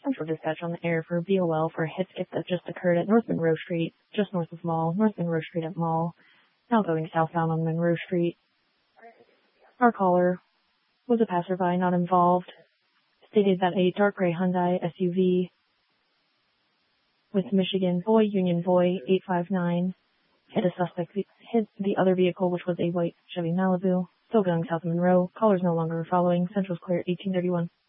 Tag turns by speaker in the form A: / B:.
A: Central dispatch on the air for BOL for a hit skip that just occurred at North Monroe Street, just north of Mall, North Monroe Street at Mall, now going southbound on Monroe Street. Our caller was a passerby not involved, stated that a dark gray Hyundai SUV with Michigan Boy, Union Boy 859 hit the other vehicle, which was a white Chevy Malibu, still going south of Monroe. Callers no longer following. Central's clear 1831.